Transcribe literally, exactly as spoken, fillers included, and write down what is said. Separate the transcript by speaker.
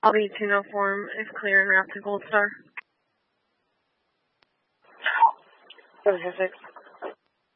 Speaker 1: Lobby two oh form is clear en route to Gold Star. seven six.